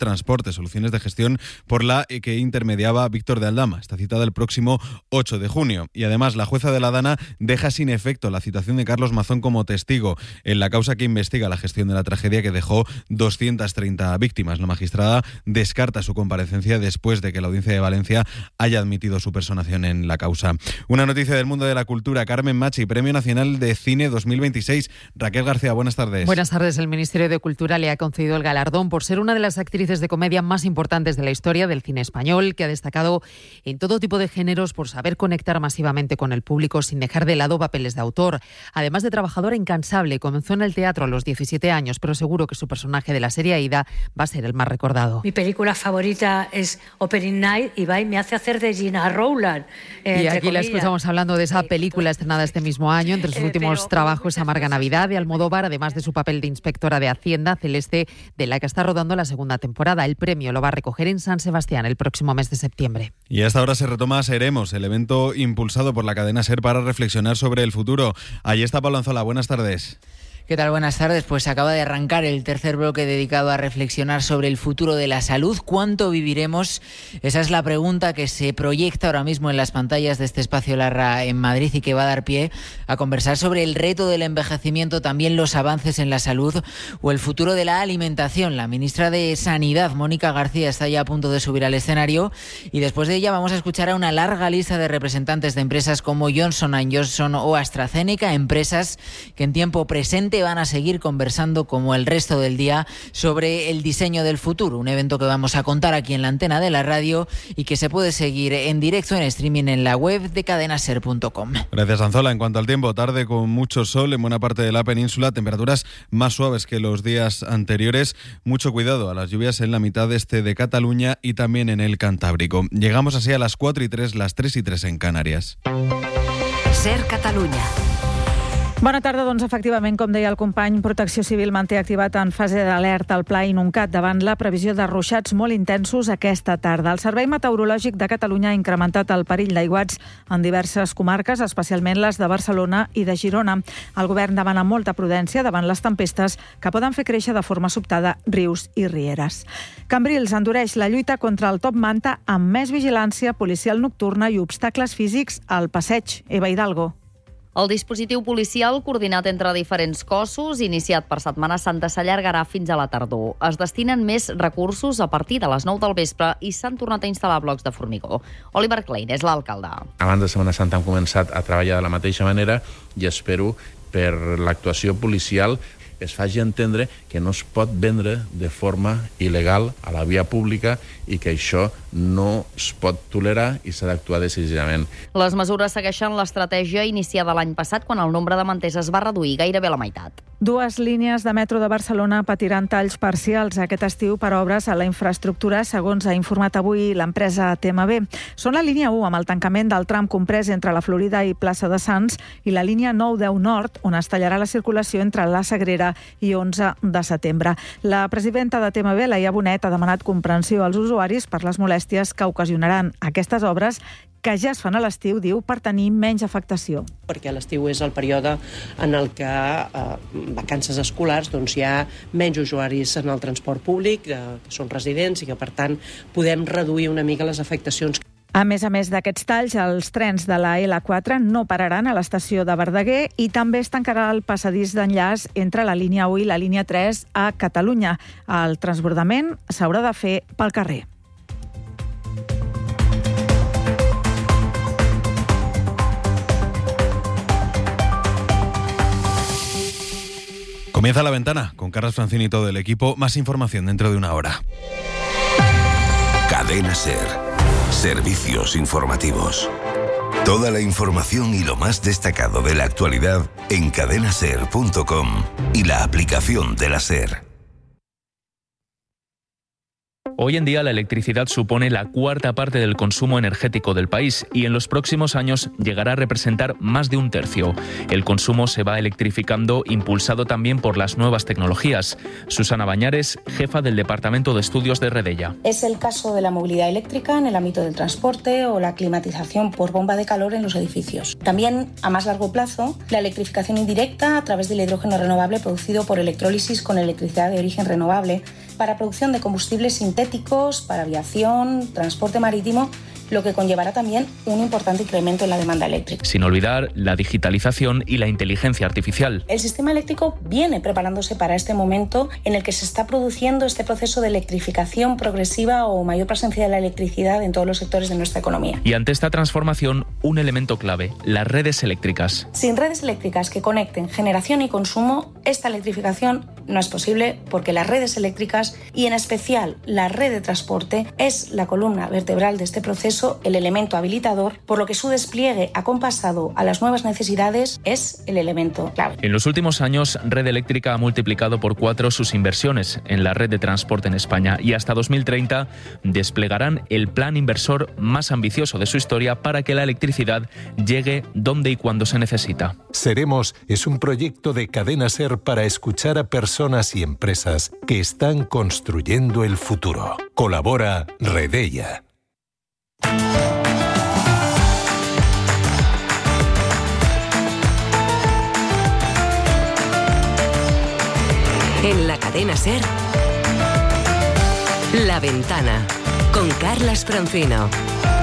Transporte, soluciones de gestión por la que intermediaba Víctor de Aldama. Está citada el próximo 8 de junio. Y además, la jueza de la Dana deja sin efecto la citación de Carlos Mazón como testigo en la causa que investiga la gestión de la tragedia que dejó 230 víctimas. La magistrada descarta su comparecencia después de que la Audiencia de Valencia haya admitido su personación en la causa. Una noticia del mundo de la cultura. Carmen Machi, Premio Nacional de Cine 2026. Raquel García, buenas tardes. Buenas tardes. El Ministerio de Cultura le ha concedido el galardón por ser una de las actrices de comedia más importantes de la historia del cine español, que ha destacado en todo tipo de géneros por saber conectar masivamente con el público sin dejar de lado papeles de autor. Además de trabajadora incansable, comenzó en el teatro a los 17 años, pero seguro que su personaje de la serie Aida va a ser el más recordado. Mi película favorita es Opening Night y me hace hacer de Gina Rowland. Y aquí la escuchamos hablando de esa película estrenada este mismo año. Entre sus últimos trabajos, Amarga Navidad de Almodóvar, además de su papel de inspectora de Hacienda, Celeste, de la que está rodando la segunda temporada. El premio lo va a recoger en San Sebastián el próximo mes de septiembre. Y a esta hora se retoma Seremos, el evento impulsado por la cadena SER para reflexionar sobre el futuro. Allí está Pablo Anzola. Buenas tardes. ¿Qué tal? Buenas tardes. Pues acaba de arrancar el tercer bloque dedicado a reflexionar sobre el futuro de la salud. ¿Cuánto viviremos? Esa es la pregunta que se proyecta ahora mismo en las pantallas de este espacio Larra en Madrid y que va a dar pie a conversar sobre el reto del envejecimiento, también los avances en la salud o el futuro de la alimentación. La ministra de Sanidad, Mónica García, está ya a punto de subir al escenario y después de ella vamos a escuchar a una larga lista de representantes de empresas como Johnson & Johnson o AstraZeneca, empresas que en tiempo presente van a seguir conversando como el resto del día sobre el diseño del futuro, un evento que vamos a contar aquí en la antena de la radio y que se puede seguir en directo en streaming en la web de cadenaser.com. Gracias, Anzola. En cuanto al tiempo, tarde con mucho sol en buena parte de la península, temperaturas más suaves que los días anteriores. Mucho cuidado a las lluvias en la mitad este de Cataluña y también en el Cantábrico. Llegamos así a las 4:03, las 3:03 en Canàries. SER Catalunya. Bona tarda, doncs efectivament, com deia el company, Protecció Civil manté activat en fase d'alerta el Pla Inuncat davant la previsió de ruixats molt intensos aquesta tarda. El Servei Meteorològic de Catalunya ha incrementat el perill d'aiguats en diverses comarques, especialment les de Barcelona i de Girona. El govern demana molta prudència davant les tempestes que poden fer créixer de forma sobtada rius i rieres. Cambrils endureix la lluita contra el top manta amb més vigilància policial nocturna i obstacles físics al passeig. Eva Hidalgo. El dispositiu policial, coordinat entre diferents cossos, iniciat per Setmana Santa, s'allargarà fins a la tardor. Es destinen més recursos a partir de les 9 del vespre i s'han tornat a instal·lar blocs de formigó. Oliver Klein és l'alcalde. Abans de Setmana Santa hem començat a treballar de la mateixa manera i espero per l'actuació policial es faci entendre que no es pot vendre de forma il·legal a la via pública i que això no es pot tolerar i s'ha d'actuar decisivament. Les mesures segueixen l'estratègia iniciada l'any passat quan el nombre de manters es va reduir gairebé a la meitat. 2 línies de metro de Barcelona patiran talls parcials aquest estiu per obres a la infraestructura, segons ha informat avui l'empresa TMB. Són la línia 1, amb el tancament del tram comprès entre la Florida i plaça de Sants, i la línia 9-10 Nord, on es tallarà la circulació entre la Sagrera i 11 de setembre. La presidenta de TMB, Laia Bonet, ha demanat comprensió als usuaris per les molèsties que ocasionaran aquestes obres que ja es fan a l'estiu, diu, per tenir menys afectació. Perquè l'estiu és el període en el que vacances escolars doncs hi ha menys usuaris en el transport públic, que són residents i que, per tant, podem reduir una mica les afectacions. A més d'aquests talls, els trens de la L4 no pararan a l'estació de Verdaguer i també es tancarà el passadís d'enllaç entre la línia 1 i la línia 3 a Catalunya. El transbordament s'haurà de fer pel carrer. Comienza La Ventana con Carlos Francini y todo el equipo. Más información dentro de una hora. Cadena SER. Servicios informativos. Toda la información y lo más destacado de la actualidad en cadenaser.com y la aplicación de la SER. Hoy en día la electricidad supone la cuarta parte del consumo energético del país y en los próximos años llegará a representar más de un tercio. El consumo se va electrificando, impulsado también por las nuevas tecnologías. Susana Bañares, jefa del Departamento de Estudios de Redella. Es el caso de la movilidad eléctrica en el ámbito del transporte o la climatización por bomba de calor en los edificios. También, a más largo plazo, la electrificación indirecta a través del hidrógeno renovable producido por electrólisis con electricidad de origen renovable para producción de combustibles sintéticos, para aviación, transporte marítimo, lo que conllevará también un importante incremento en la demanda eléctrica. Sin olvidar la digitalización y la inteligencia artificial. El sistema eléctrico viene preparándose para este momento en el que se está produciendo este proceso de electrificación progresiva o mayor presencia de la electricidad en todos los sectores de nuestra economía. Y ante esta transformación, un elemento clave, las redes eléctricas. Sin redes eléctricas que conecten generación y consumo, esta electrificación no es posible porque las redes eléctricas y en especial la red de transporte es la columna vertebral de este proceso, el elemento habilitador, por lo que su despliegue acompasado a las nuevas necesidades es el elemento clave. En los últimos años, Red Eléctrica ha multiplicado por 4 sus inversiones en la red de transporte en España y hasta 2030 desplegarán el plan inversor más ambicioso de su historia para que la electricidad llegue donde y cuando se necesita. Seremos es un proyecto de Cadena SER para escuchar a personas y empresas que están construyendo el futuro. Colabora Redella. En la Cadena SER, La Ventana, con Carlas Francino.